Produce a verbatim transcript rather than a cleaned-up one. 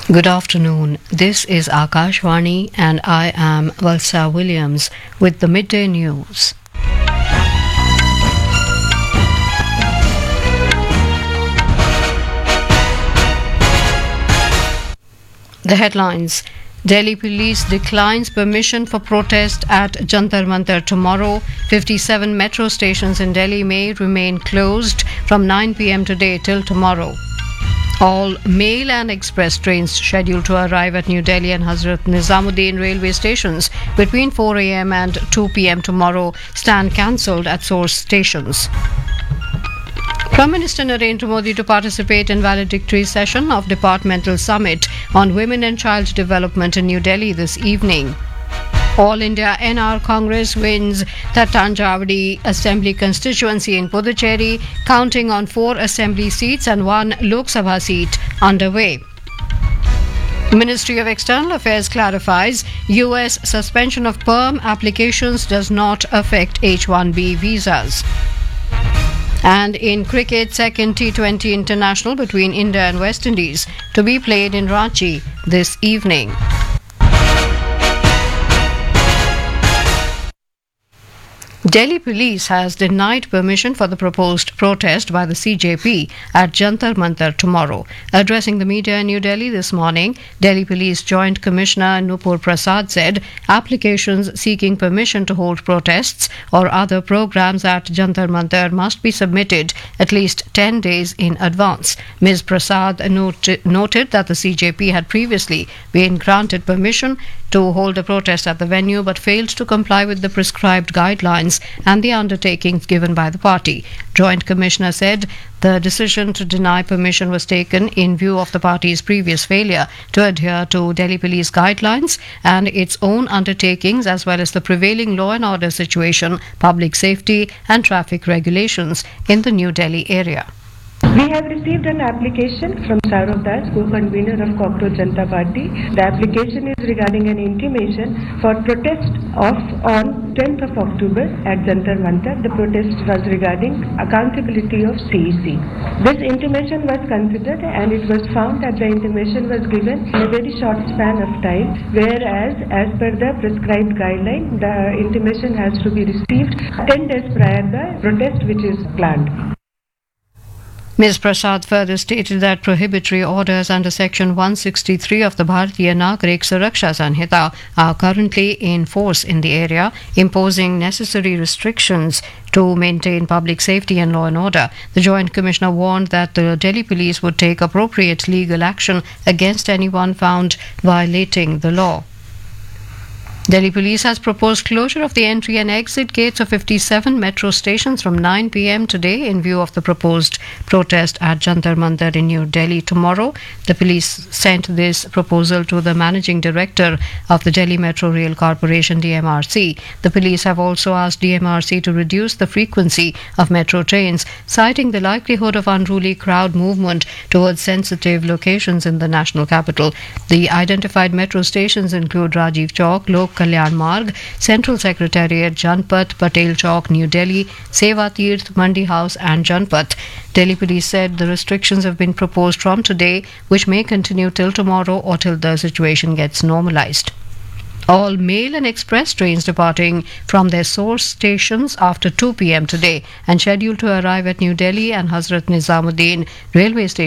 Good afternoon. This is Akashvani and I am Valsa Williams with the midday news. The headlines: Delhi police declines permission for protest at Jantar Mantar tomorrow. fifty-seven metro stations in Delhi may remain closed from nine p m today till tomorrow. All mail and express trains scheduled to arrive at New Delhi and Hazrat Nizamuddin railway stations between four a m and two p m tomorrow stand cancelled at source stations. Prime Minister Narendra Modi to participate in valedictory session of Departmental Summit on Women and Child Development in New Delhi this evening. All India N R Congress wins Tattanjavadi Assembly constituency in Puducherry, counting on four assembly seats and one Lok Sabha seat underway. Ministry of External Affairs clarifies U S suspension of perm applications does not affect H one B visas. And in cricket, second T twenty international between India and West Indies to be played in Ranchi this evening. Delhi police has denied permission for the proposed protest by the C J P at Jantar Mantar tomorrow. Addressing the media in New Delhi this morning, Delhi Police Joint Commissioner Nupur Prasad said applications seeking permission to hold protests or other programs at Jantar Mantar must be submitted at least ten days in advance. Miz Prasad not- noted that the C J P had previously been granted permission to hold a protest at the venue but failed to comply with the prescribed guidelines and the undertakings given by the party. Joint Commissioner said the decision to deny permission was taken in view of the party's previous failure to adhere to Delhi police guidelines and its own undertakings, as well as the prevailing law and order situation, public safety and traffic regulations in the New Delhi area. We have received an application from Saurav Das, co-convener of Cockroach Janata Party. The application is regarding an intimation for protest of on tenth of October at Jantar Mantar. The protest was regarding accountability of C E C. This intimation was considered and it was found that the intimation was given in a very short span of time, whereas as per the prescribed guideline, the intimation has to be received ten days prior the protest which is planned. Miz Prasad further stated that prohibitory orders under Section one sixty-three of the Bharatiya Nagarik Suraksha Sanhita are currently in force in the area, imposing necessary restrictions to maintain public safety and law and order. The Joint Commissioner warned that the Delhi police would take appropriate legal action against anyone found violating the law. Delhi police has proposed closure of the entry and exit gates of fifty-seven metro stations from nine p m today in view of the proposed protest at Jantar Mantar in New Delhi tomorrow. The police sent this proposal to the managing director of the Delhi Metro Rail Corporation, D M R C. The police have also asked D M R C to reduce the frequency of metro trains, citing the likelihood of unruly crowd movement towards sensitive locations in the national capital. The identified metro stations include Rajiv Chowk, Lok Kalyan Marg, Central Secretariat, Janpat, Patel Chowk, New Delhi, Seva Tirth, Mandi House and Janpat. Delhi police said the restrictions have been proposed from today, which may continue till tomorrow or till the situation gets normalized. All mail and express trains departing from their source stations after two p m today and scheduled to arrive at New Delhi and Hazrat Nizamuddin railway station